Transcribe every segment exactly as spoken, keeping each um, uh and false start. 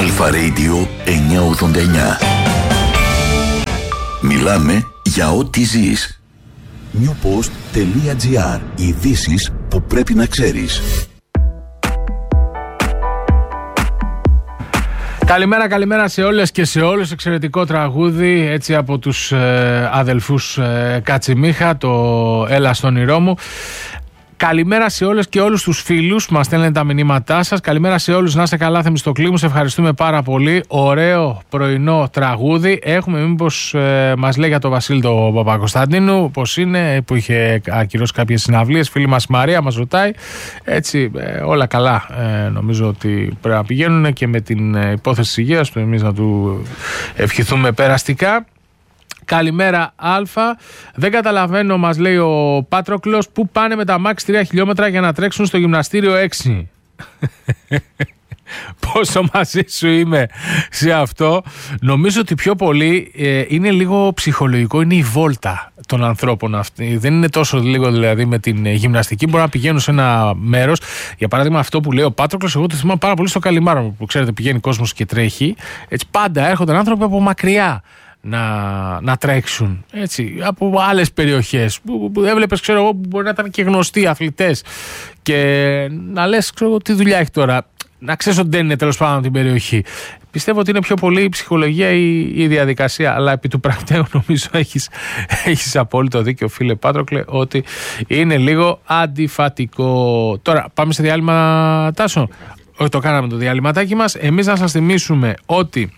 Αλφα Radio εννιακόσια ογδόντα εννιά. Μιλάμε για ό,τι ζεις. newpost.gr. Ειδήσεις που πρέπει να ξέρεις. Καλημέρα, καλημέρα σε όλες και σε όλους. Εξαιρετικό τραγούδι έτσι από τους ε, αδελφούς ε, Κατσιμίχα, το Έλα στον όνειρό μου. Καλημέρα σε όλες και όλους τους φίλους που μας στέλνετε τα μηνύματά σας. Καλημέρα σε όλους, να είστε καλά, Θεμιστοκλήμου. Σε ευχαριστούμε πάρα πολύ. Ωραίο πρωινό τραγούδι. Έχουμε, μήπως ε, μας λέει για τον Βασίλη τον Παπακοσταντίνου, πως είναι, που είχε ακυρώσει κάποιες συναυλίες. Φίλη μας Μαρία μας ρωτάει. Έτσι, ε, όλα καλά. Ε, νομίζω ότι πρέπει να πηγαίνουν και με την ε, υπόθεση της υγείας του, εμείς να του ευχηθούμε περαστικά. Καλημέρα Αλφα. Δεν καταλαβαίνω, μας λέει ο Πάτροκλος, που πάνε με τα μάξι τρία χιλιόμετρα για να τρέξουν στο γυμναστήριο έξι. Πόσο μαζί σου είμαι σε αυτό. Νομίζω ότι πιο πολύ ε, είναι λίγο ψυχολογικό, είναι η βόλτα των ανθρώπων αυτή. Δεν είναι τόσο λίγο δηλαδή με την ε, γυμναστική. Μπορεί να πηγαίνουν σε ένα μέρος. Για παράδειγμα, αυτό που λέει ο Πάτροκλος, εγώ το θυμάμαι πάρα πολύ στο Καλιμάρο, που ξέρετε πηγαίνει κόσμος και τρέχει. Έτσι, πάντα έρχονταν άνθρωποι από μακριά να, να τρέξουν, έτσι, από άλλες περιοχές που, που έβλεπες, ξέρω εγώ, που μπορεί να ήταν και γνωστοί αθλητές και να λες, ξέρω εγώ, τι δουλειά έχει τώρα, να ξέρεις ότι δεν είναι τέλος πάντων την περιοχή. Πιστεύω ότι είναι πιο πολύ η ψυχολογία ή η, η διαδικασία, αλλά επί του πρακτέου νομίζω έχεις, έχεις απόλυτο δίκιο, φίλε Πάτροκλε, ότι είναι λίγο αντιφατικό. Τώρα πάμε σε διάλειμμα, Τάσο. Όχι, το κάναμε το διαλυματάκι μας. Εμείς να σας θυμίσουμε ότι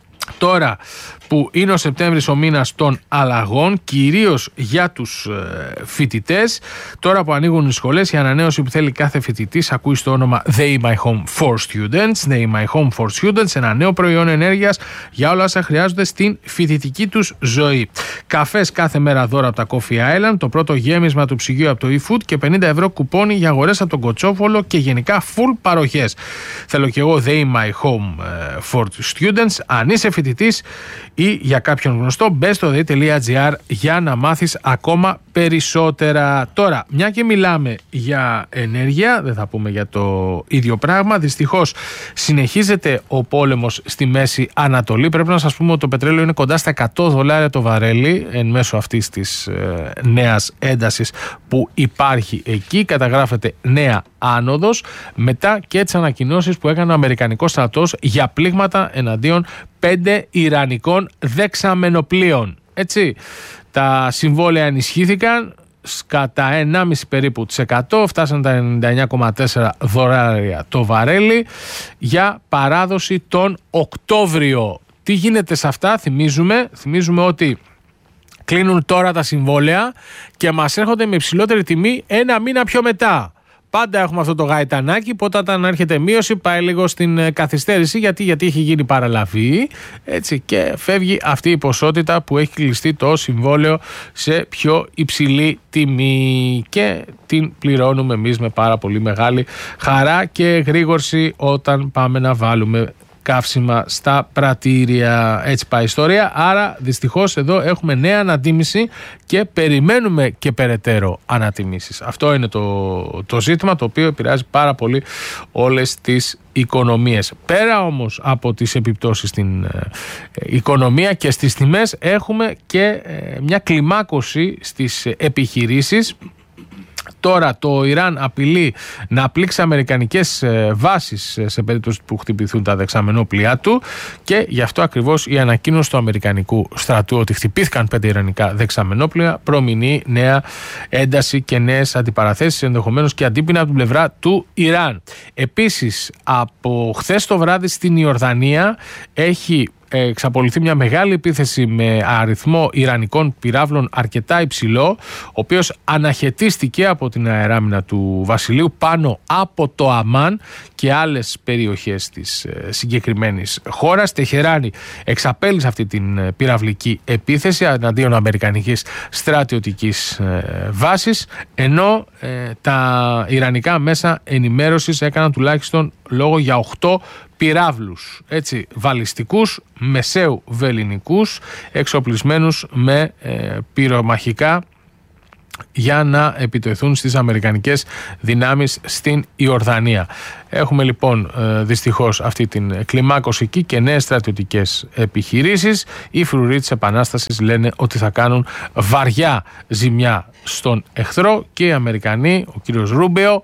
τώρα που είναι ο Σεπτέμβρης ο μήνας των αλλαγών, κυρίως για τους ε, φοιτητές, τώρα που ανοίγουν οι σχολές, η ανανέωση που θέλει κάθε φοιτητής ακούει στο όνομα They My Home for Students. They My Home for Students, ένα νέο προϊόν ενέργειας για όλα όσα χρειάζονται στην φοιτητική τους ζωή. Καφές κάθε μέρα δώρα από τα Coffee Island, το πρώτο γέμισμα του ψυγείου από το eFood και πενήντα ευρώ κουπόνι για αγορές από τον Κοτσόφολο και γενικά full παροχές. Θέλω και εγώ They My Home for Students. Αν είσαι φοιτητής ή για κάποιον γνωστό, μπες στο δε.gr για να μάθεις ακόμα περισσότερα. Τώρα, μια και μιλάμε για ενέργεια, δεν θα πούμε για το ίδιο πράγμα. Δυστυχώς συνεχίζεται ο πόλεμος στη Μέση Ανατολή. Πρέπει να σας πούμε ότι το πετρέλαιο είναι κοντά στα εκατό δολάρια το βαρέλι εν μέσω αυτής της ε, νέας έντασης που υπάρχει εκεί. Καταγράφεται νέα άνοδος μετά και τις ανακοινώσεις που έκανε ο Αμερικανικός στρατός για πλήγματα εναντίον πέντε Ιρανικών δεξαμενοπλοίων. Έτσι, τα συμβόλαια ενισχύθηκαν κατά ενάμιση περίπου της εκατό, φτάσαν τα ενενήντα εννιά κόμμα τέσσερα δολάρια το βαρέλι για παράδοση τον Οκτώβριο. Τι γίνεται σε αυτά? Θυμίζουμε, θυμίζουμε ότι κλείνουν τώρα τα συμβόλαια και μας έρχονται με υψηλότερη τιμή ένα μήνα πιο μετά. Πάντα έχουμε αυτό το γαϊτανάκι που όταν έρχεται μείωση πάει λίγο στην καθυστέρηση. Γιατί, γιατί έχει γίνει παραλαβή, έτσι, και φεύγει αυτή η ποσότητα που έχει κλειστεί το συμβόλαιο σε πιο υψηλή τιμή και την πληρώνουμε εμείς με πάρα πολύ μεγάλη χαρά και γρήγορση όταν πάμε να βάλουμε καύσιμα στα πρατήρια. Έτσι πάει η ιστορία. Άρα δυστυχώς εδώ έχουμε νέα ανατίμηση και περιμένουμε και περαιτέρω ανατιμήσεις. Αυτό είναι το, το ζήτημα το οποίο επηρεάζει πάρα πολύ όλες τις οικονομίες. Πέρα όμως από τις επιπτώσεις στην ε, οικονομία και στις τιμές, έχουμε και ε, μια κλιμάκωση στις επιχειρήσεις. Τώρα το Ιράν απειλεί να πλήξει αμερικανικές βάσεις σε περίπτωση που χτυπηθούν τα δεξαμενόπλοιά του και γι' αυτό ακριβώς η ανακοίνωση του αμερικανικού στρατού ότι χτυπήθηκαν πέντε ιρανικά δεξαμενόπλοια προμηνεί νέα ένταση και νέες αντιπαραθέσεις, ενδεχομένως και αντίπεινα από την πλευρά του Ιράν. Επίσης, από χθες το βράδυ στην Ιορδανία έχει εξαπολυθεί μια μεγάλη επίθεση με αριθμό ιρανικών πυράβλων αρκετά υψηλό, ο οποίος αναχαιτίστηκε από την αεράμινα του Βασιλείου πάνω από το Αμάν και άλλες περιοχές της συγκεκριμένης χώρας. Τεχεράνη εξαπέλυσε αυτή την πυραυλική επίθεση εναντίον αμερικανικής στρατιωτικής βάσης, ενώ ε, τα ιρανικά μέσα ενημέρωσης έκαναν τουλάχιστον λόγο για οκτώ πυράβλους, έτσι, βαλιστικούς, μεσαίου βελληνικούς, εξοπλισμένους με ε, πυρομαχικά για να επιτεθούν στις αμερικανικές δυνάμεις στην Ιορδανία. Έχουμε λοιπόν δυστυχώς αυτή την κλιμάκωση εκεί και νέες στρατιωτικές επιχειρήσεις. Οι φρουροί της Επανάστασης λένε ότι θα κάνουν βαριά ζημιά στον εχθρό και οι Αμερικανοί, ο κύριος Ρούμπεο,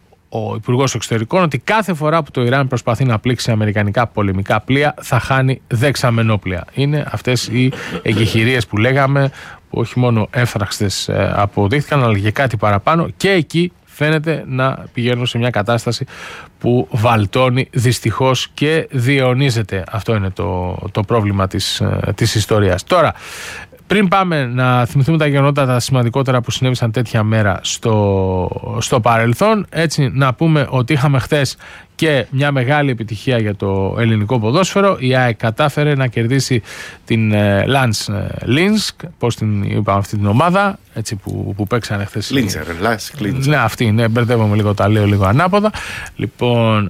ο Υπουργός Εξωτερικών, ότι κάθε φορά που το Ιράν προσπαθεί να πλήξει αμερικανικά πολεμικά πλοία θα χάνει δεξαμενόπλια. Είναι αυτές οι εγκεχηρίες που λέγαμε, που όχι μόνο εύθραξτες αποδείχθηκαν, αλλά και κάτι παραπάνω, και εκεί φαίνεται να πηγαίνουν σε μια κατάσταση που βαλτώνει δυστυχώς και διαιωνίζεται. Αυτό είναι το, το πρόβλημα της, της ιστορίας. Τώρα, πριν πάμε να θυμηθούμε τα γεγονότα τα σημαντικότερα που συνέβησαν τέτοια μέρα στο, στο παρελθόν, έτσι να πούμε ότι είχαμε χθες και μια μεγάλη επιτυχία για το ελληνικό ποδόσφαιρο. Η ΑΕΚ κατάφερε να κερδίσει την Λανς Λίνσκ, πώς την είπαμε αυτή την ομάδα, έτσι που, που παίξανε χθες. Λίντσερ, Λανς Λίνσκ. Ναι, αυτή, ναι, μπερδεύομαι λίγο, τα λέω λίγο ανάποδα. Λοιπόν,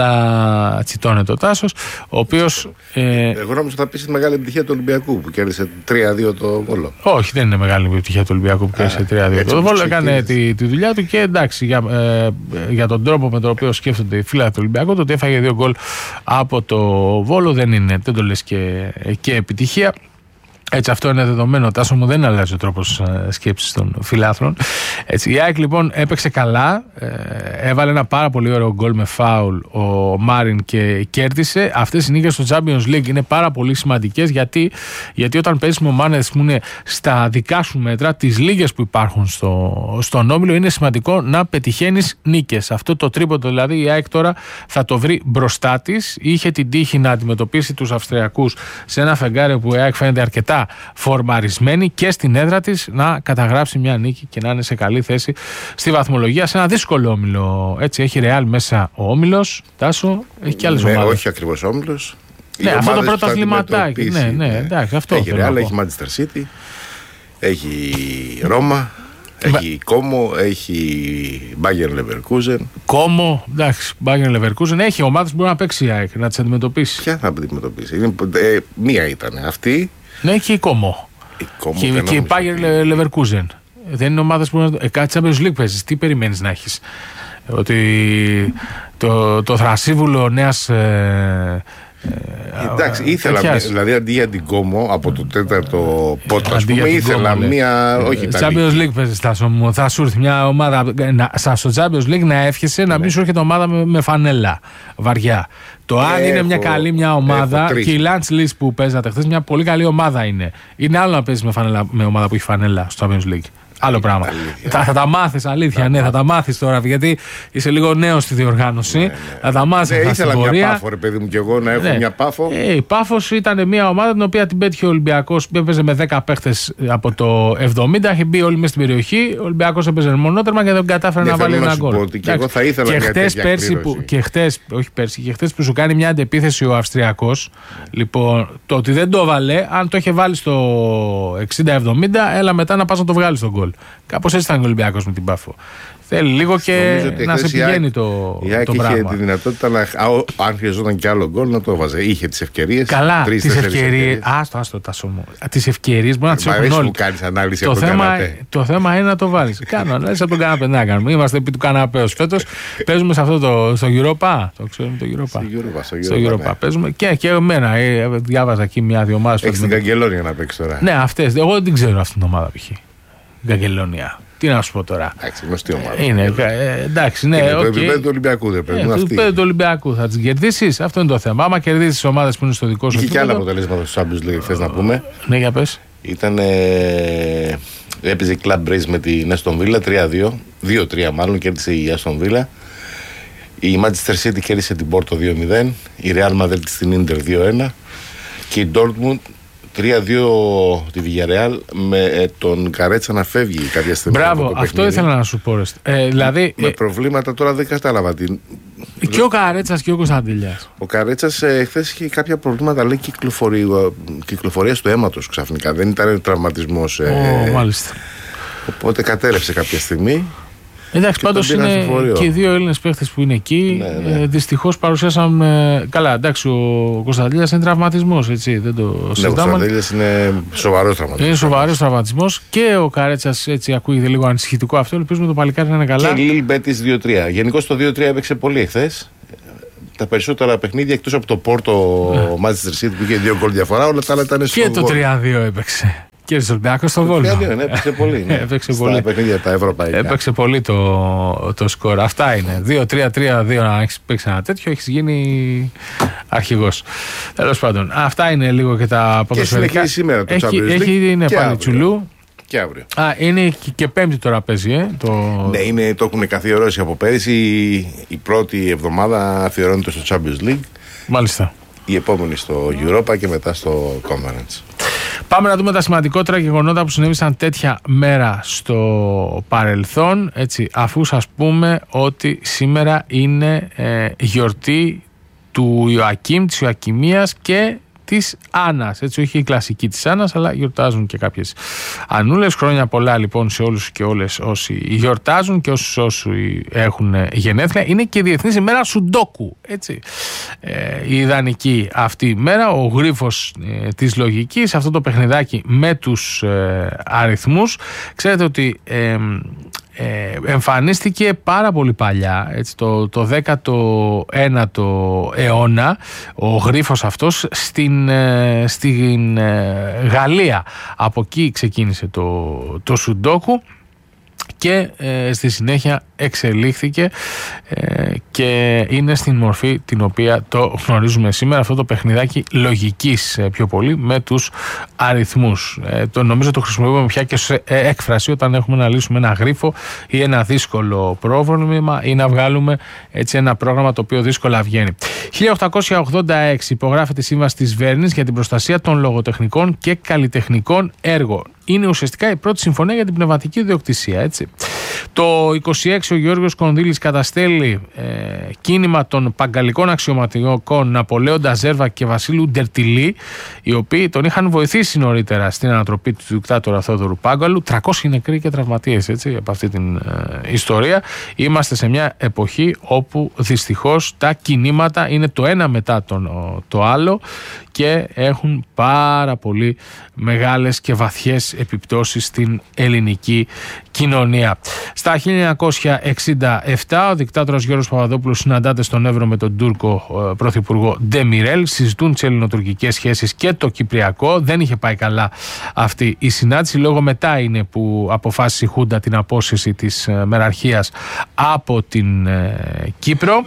αλλά τσιτώνεται ο Τάσος, ο οποίος... Ε... Εγώ νόμιζα θα πεις τη μεγάλη επιτυχία του Ολυμπιακού που κέρδισε τρία δύο το Βόλο. Όχι, δεν είναι μεγάλη επιτυχία του Ολυμπιακού που κέρδισε τρία δύο το Βόλο. Έκανε τη, τη δουλειά του και εντάξει, για, ε, για τον τρόπο με τον οποίο σκέφτονται οι φίλοι του Ολυμπιακού, το ότι έφαγε δύο γκολ από το Βόλο δεν είναι, δεν το λες και, και επιτυχία. Έτσι, αυτό είναι δεδομένο. Τάσο μου, δεν αλλάζει ο τρόπος σκέψης των φιλάθλων. Έτσι, η ΑΕΚ λοιπόν έπαιξε καλά. Ε, έβαλε ένα πάρα πολύ ωραίο γκολ με φάουλ ο Μάριν και κέρδισε. Αυτές οι νίκες στο Champions League είναι πάρα πολύ σημαντικές, γιατί, γιατί όταν παίζεις με ομάδες που είναι στα δικά σου μέτρα, τις λίγες που υπάρχουν στο, στον όμιλο, είναι σημαντικό να πετυχαίνεις νίκες. Αυτό το τρίποντο δηλαδή η ΑΕΚ τώρα θα το βρει μπροστά της. Είχε την τύχη να αντιμετωπίσει τους Αυστριακούς σε ένα φεγγάρι που η ΑΕΚ φαίνεται αρκετά φορμαρισμένη και στην έδρα της να καταγράψει μια νίκη και να είναι σε καλή θέση στη βαθμολογία σε ένα δύσκολο όμιλο. Έτσι, έχει Ρεάλ μέσα ο όμιλος. Τάσο, έχει και άλλες ναι, ομάδες. Όχι ακριβώς όμιλος. Ναι, αυτό το πρώτο αθληματάκι. Ναι, ναι, ναι, εντάξει, αυτό έχει Ρεάλ, έχει Manchester City, έχει Ρώμα, έχει Κόμο, έχει Bayern Leverkusen. Κόμο, εντάξει, Bayern Leverkusen. Έχει ομάδες που μπορεί να παίξει η ΑΕΚ, να τις αντιμετωπίσει. Ποια θα αντιμετωπίσει? Είναι, ε, μία ήταν αυτή. Ναι, και η Κόμο. Η Κόμο και, και η Bayern Leverkusen. Δεν είναι ομάδες που να. Ε, κάτι Champions League παίζεις. Τι περιμένεις να έχεις? Ότι το, το θρασίβουλο νέας. Ε, Εντάξει, ήθελα, τέτοιας... δηλαδή αντί για την Κόμο από το τέταρτο πόντο, ας πούμε, ήθελα Κόμο, μία. Όχι, Champions League παίζεις, Τάσο μου. Θα σου έρθει μια ομάδα να, στο Champions League να εύχεσαι να μην σου έρχεται ομάδα με, με φανέλα βαριά. Το αν έχω, είναι μια καλή μια ομάδα, και η Λανς Λίνσκ που παίζατε χθες, μια πολύ καλή ομάδα είναι. Είναι άλλο να παίζεις με, με ομάδα που έχει φανέλα στο Champions League. Άλλο πράγμα. Θα, θα τα μάθεις, αλήθεια, ναι, θα τα μάθεις τώρα, γιατί είσαι λίγο νέος στη διοργάνωση. Ναι, ναι. Θα τα μάθεις. Ναι, ήθελα μια Πάφο, ρε παιδί μου, και εγώ να έχω ναι. μια Πάφο. Ε, η Πάφος ήταν μια ομάδα την οποία την πέτυχε ο Ολυμπιακός. Έπαιζε με δέκα παίχτες από το εβδομήντα, είχε μπει όλοι μες στην περιοχή. Ο Ολυμπιακός έπαιζε μονότερμα και δεν κατάφερε να βάλει ένα γκολ. Και εγώ θα ήθελα και χτες πέρσι που, και χτες, όχι πέρσι, και χτες που σου κάνει μια αντεπίθεση ο Αυστριακός, λοιπόν, το ότι δεν το βάλε, αν το είχε βάλει στο εξήντα εβδομήντα, έλα μετά να πας να το βγάλει τον γκολ. Κάπως έτσι ήταν ο Ολυμπιακός με την Πάφο. Θέλει λίγο και να σε πηγαίνει το, η ΑΕΚ το είχε πράγμα. Τη δυνατότητα να, αν χρειαζόταν και άλλο γκολ, να το έβαζε. Είχε τις ευκαιρίες. Καλά, τις ευκαιρίες. Άστο, άστο, Τάσο μου. Τις ευκαιρίες μπορεί να τις έχουν όλοι. Μου κάνεις ανάλυση το, από θέμα, καναπέ. το θέμα είναι να το βάλεις. Κάνω ανάλυση από τον καναπέ. Να κάνουμε. Είμαστε επί του καναπέως φέτος. Παίζουμε σε αυτό το, στο Europa. Το ξέρουμε το Europa. Στο Europa. Ναι. Παίζουμε και, και εμένα. Ε, διάβαζα εκεί μια-δύο ομάδες. Έχεις την Καγκελόνια να παίξεις τώρα. Ναι, αυτές. Εγώ δεν την ξέρω αυτήν την ομάδα π.χ. Καγκελόνια. Τι να σου πω τώρα. Εντάξει, γνωστή ομάδα. Είναι, ε, εντάξει, ναι, είναι okay. το επίπεδο του Ολυμπιακού, δεν πρέπει να είναι. Το επίπεδο του Ολυμπιακού. Θα τις κερδίσεις, αυτό είναι το θέμα. Άμα κερδίσεις τις ομάδες που είναι στο δικό σου επίπεδο. Είχε και άλλα αποτελέσματα στο Champions League, θες να πούμε. Ναι, για πες. Ήταν. Ε, έπαιζε η Club Race με την Aston Villa τρία δύο. δύο τρία μάλλον, κέρδισε η Aston Villa. Η Manchester City κέρδισε την Porto δύο μηδέν. Η Real Madrid στην Inter δύο ένα. Και η Dortmund τρία δύο τη Villarreal με τον Καρέτσα να φεύγει κάποια στιγμή. Μπράβο, αυτό ήθελα να σου πω. Ε, δηλαδή, με ε, προβλήματα τώρα δεν κατάλαβα. Την... Και ο Καρέτσας και ο Κωνσταντήλιας. Ο Καρέτσας ε, χθες είχε κάποια προβλήματα, λέει, κυκλοφορία του αίματος ξαφνικά. Δεν ήταν τραυματισμός. Ε, oh, μάλιστα. Οπότε κατέρευσε κάποια στιγμή. Εντάξει, πάντως είναι και οι δύο Έλληνες παίχτες που είναι εκεί. Ναι, ναι. Ε, δυστυχώς παρουσιάσαμε. Καλά, εντάξει, ο Κωνσταντέλιας είναι τραυματισμός, έτσι. Δεν το συζητάμε. Ναι, ο Κωνσταντέλιας είναι σοβαρός τραυματισμός. Είναι σοβαρός τραυματισμός και ο Καρέτσας, έτσι ακούγεται λίγο ανησυχητικό αυτό. Ελπίζουμε το παλικάρι να είναι καλά. Και η Λίλ Μπέτις δύο τρία. Γενικώς το δύο τρία έπαιξε πολύ εχθές. Τα περισσότερα παιχνίδια εκτός από το Πόρτο Manchester City που είχε δύο γκολ διαφορά, όλα τα άλλα ήταν στο. Και το τρία δύο έπαιξε. Και ο Ολυμπιακός στο Βόλο. Ναι, έπαιξε πολύ. Ναι. έπαιξε Στα πολύ. παιχνίδια τα ευρωπαϊκά. Έπαιξε πολύ το, το σκορ. Αυτά είναι. δύο τρία τρία δύο να έχει παίξει ένα τέτοιο, έχει γίνει αρχηγός. Τέλος πάντων. Αυτά είναι λίγο και τα ποδοσφαιρικά. Και συνεχίζει σήμερα το έχει, Champions League. Έχει, είναι και πάλι αύριο. Τσουλού. Και αύριο. Α, είναι και, και πέμπτη τώρα παίζει, ε, το... Ναι, είναι, το έχουν καθιερώσει από πέρυσι. Η, η πρώτη εβδομάδα αφιερώνεται στο Champions League. Μάλιστα. Η επόμενη στο Europa και μετά στο Conference. Πάμε να δούμε τα σημαντικότερα γεγονότα που συνέβησαν τέτοια μέρα στο παρελθόν, έτσι, αφού σας πούμε ότι σήμερα είναι ε, γιορτή του Ιωακήμ, της Ιωακημίας και της Άννας, έτσι, όχι η κλασική της Άννας, αλλά γιορτάζουν και κάποιες Ανούλες. Χρόνια πολλά λοιπόν σε όλους και όλες όσοι γιορτάζουν και όσους όσοι έχουν γενέθλια. Είναι και Διεθνής ημέρα Σουντόκου, έτσι. Ε, η ιδανική αυτή η μέρα, ο γρίφος ε, της λογικής, αυτό το παιχνιδάκι με τους ε, αριθμούς. Ξέρετε ότι ε, Ε, εμφανίστηκε πάρα πολύ παλιά, έτσι, το, το δέκατο ένατο αιώνα, ο γρίφος αυτός στην, ε, στην ε, Γαλλία. Από εκεί ξεκίνησε το, το Σουντόκου και ε, στη συνέχεια εξελίχθηκε ε, και είναι στην μορφή την οποία το γνωρίζουμε σήμερα, αυτό το παιχνιδάκι λογικής ε, πιο πολύ με τους αριθμούς. Ε, το, νομίζω το χρησιμοποιούμε πια και σε ε, έκφραση όταν έχουμε να λύσουμε ένα γρίφο ή ένα δύσκολο πρόβλημα ή να βγάλουμε έτσι ένα πρόγραμμα το οποίο δύσκολα βγαίνει. χίλια οκτακόσια ογδόντα έξι υπογράφεται η Σύμβαση της Βέρνης για την προστασία των λογοτεχνικών και καλλιτεχνικών έργων. Είναι ουσιαστικά η πρώτη συμφωνία για την πνευματική ιδιοκτησία, έτσι. Το είκοσι έξι ο Γιώργος Κονδύλης καταστέλει ε, κίνημα των παγκαλικών αξιωματικών Ναπολέοντα Ζέρβα και Βασίλου Ντερτιλή, οι οποίοι τον είχαν βοηθήσει νωρίτερα στην ανατροπή του δικτάτορα Θόδωρου Πάγκαλου. τριακόσιοι νεκροί και τραυματίες, έτσι, από αυτή την ε, ιστορία. Είμαστε σε μια εποχή όπου δυστυχώς τα κινήματα είναι το ένα μετά τον, το άλλο και έχουν πάρα πολύ μεγάλες και βαθιές επιπτώσεις στην ελληνική κοινωνία. Στα χίλια εννιακόσια εξήντα επτά ο δικτάτορας Γιώργος Παπαδόπουλος συναντάται στον Εύρο με τον Τούρκο ε, πρωθυπουργό Ντεμιρέλ, συζητούν τις ελληνοτουρκικές σχέσεις και το Κυπριακό. Δεν είχε πάει καλά αυτή η συνάντηση, λόγω μετά είναι που αποφάσισε η Χούντα την απόσυρση της ε, μεραρχίας από την ε, Κύπρο.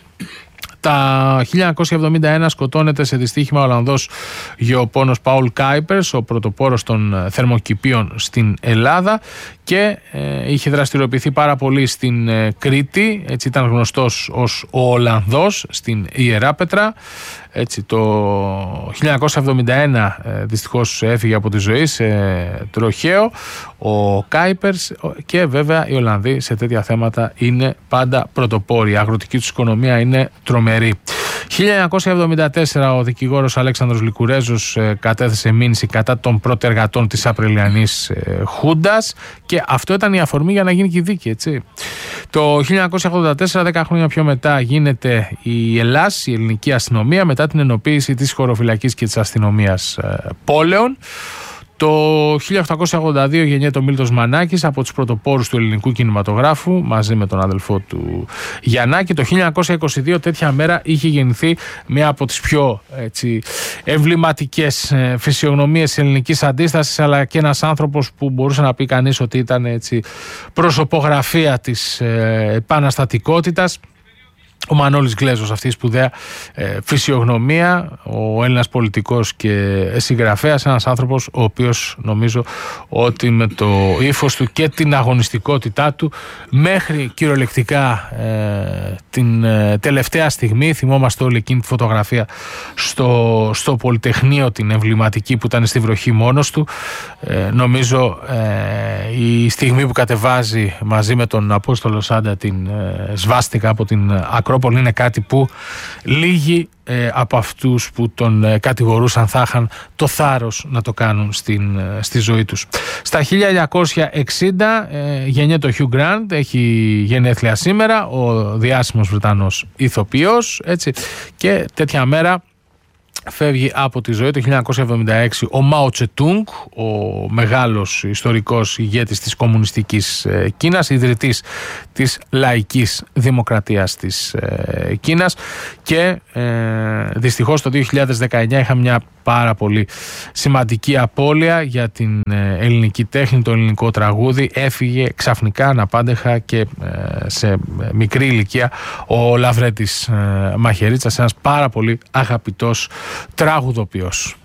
Τα χίλια εννιακόσια εβδομήντα ένα σκοτώνεται σε δυστύχημα ο Ολλανδός γεωπόνος Πάουλ Κάιπερς, ο πρωτοπόρος των θερμοκηπίων στην Ελλάδα και ε, είχε δραστηριοποιηθεί πάρα πολύ στην ε, Κρήτη, έτσι ήταν γνωστός ως ο Ολλανδός στην Ιεράπετρα. Έτσι, το χίλια εννιακόσια εβδομήντα ένα ε, δυστυχώς έφυγε από τη ζωή σε τροχαίο ο Κάιπερς και βέβαια οι Ολλανδοί σε τέτοια θέματα είναι πάντα πρωτοπόροι. Η αγροτική τους οικονομία είναι τρομερή. χίλια εννιακόσια εβδομήντα τέσσερα ο δικηγόρος Αλέξανδρος Λικουρέζος ε, κατέθεσε μήνυση κατά των πρωτεργατών της Απριλιανής ε, Χούντας και αυτό ήταν η αφορμή για να γίνει και η δίκη, έτσι. Το χίλια εννιακόσια ογδόντα τέσσερα, δέκα χρόνια πιο μετά, γίνεται η ΕΛΑΣ, η ελληνική αστυνομία, μετά την ενοποίηση της χωροφυλακής και της αστυνομίας ε, πόλεων. Το χίλια οκτακόσια ογδόντα δύο γεννιέται ο Μίλτος Μανάκης, από τους πρωτοπόρους του ελληνικού κινηματογράφου, μαζί με τον αδελφό του Γιαννάκη. Το χίλια εννιακόσια είκοσι δύο τέτοια μέρα είχε γεννηθεί μία από τις πιο έτσι, εμβληματικές ε, φυσιογνωμίες της ελληνικής αντίστασης, αλλά και ένας άνθρωπος που μπορούσε να πει κανείς ότι ήταν έτσι, προσωπογραφία της ε, επαναστατικότητας. Ο Μανώλης Γκλέζος, αυτή η σπουδαία ε, φυσιογνωμία, ο Έλληνας πολιτικός και συγγραφέας, ένας άνθρωπος ο οποίος νομίζω ότι με το ύφος του και την αγωνιστικότητά του μέχρι κυριολεκτικά ε, την ε, τελευταία στιγμή, θυμόμαστε όλη εκείνη τη φωτογραφία στο, στο Πολυτεχνείο, την εμβληματική που ήταν στη βροχή μόνος του, ε, νομίζω ε, η στιγμή που κατεβάζει μαζί με τον Απόστολο Σάντα την ε, σβάστηκα από την Ακρόπολη Ακρόπολη είναι κάτι που λίγοι ε, από αυτούς που τον ε, κατηγορούσαν θα είχαν το θάρρος να το κάνουν στην, ε, στη ζωή τους. Στα χίλια εννιακόσια εξήντα ε, γεννιέται ο Hugh Grant, έχει γενέθλια σήμερα, ο διάσημος Βρετανός ηθοποιός, έτσι, και τέτοια μέρα φεύγει από τη ζωή το χίλια εννιακόσια εβδομήντα έξι ο Μάο Τσετούγκ, ο μεγάλος ιστορικός ηγέτης της κομμουνιστικής ε, Κίνας, ιδρυτής της λαϊκής δημοκρατίας της ε, Κίνας, και ε, δυστυχώς το δύο χιλιάδες δεκαεννιά είχα μια πάρα πολύ σημαντική απώλεια για την ε, ελληνική τέχνη, το ελληνικό τραγούδι. Έφυγε ξαφνικά, αναπάντεχα και ε, σε μικρή ηλικία ο Λαβρέτης ε, Μαχαιρίτσας, ένας πάρα πολύ αγαπητός τραγουδοποιός.